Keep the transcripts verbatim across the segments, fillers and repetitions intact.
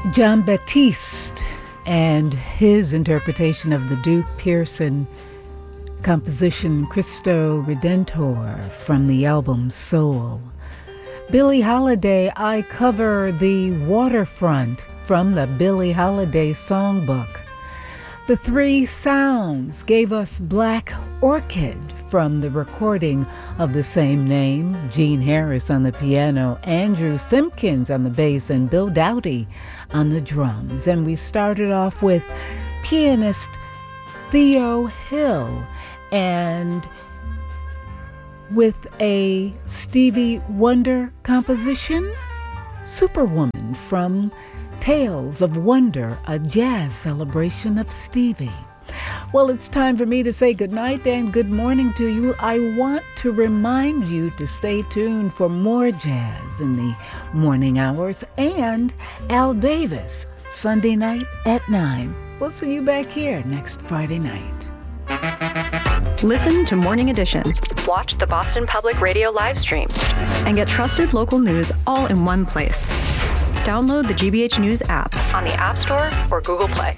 Jon Batiste and his interpretation of the Duke Pearson composition Cristo Redentor from the album Soul. Billie Holiday, I cover the Waterfront from the Billie Holiday Songbook. The Three Sounds gave us Black Orchid from the recording of the same name. Gene Harris on the piano, Andrew Simpkins on the bass, and Bill Dowdy on the drums. And we started off with pianist Theo Hill and with a Stevie Wonder composition, Superwoman from Tales of Wonder, a jazz celebration of Stevie. Well, it's time for me to say goodnight and good morning to you. I want to remind you to stay tuned for more jazz in the morning hours and Al Davis, Sunday night at nine. We'll see you back here next Friday night. Listen to Morning Edition. Watch the Boston Public Radio live stream and get trusted local news all in one place. Download the G B H News app on the App Store or Google Play.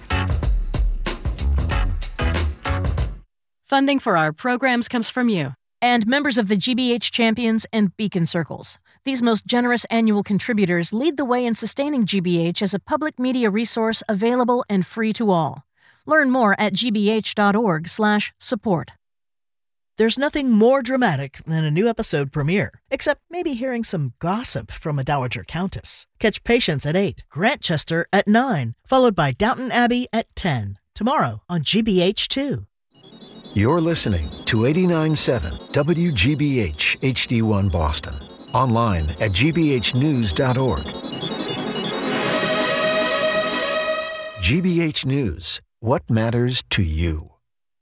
Funding for our programs comes from you and members of the G B H Champions and Beacon Circles. These most generous annual contributors lead the way in sustaining G B H as a public media resource available and free to all. Learn more at g b h dot org slash support. There's nothing more dramatic than a new episode premiere, except maybe hearing some gossip from a dowager countess. Catch Patience at eight, Grantchester at nine, followed by Downton Abbey at ten, tomorrow on G B H two. You're listening to eighty-nine point seven W G B H H D one Boston, online at g b h news dot org. G B H News, what matters to you?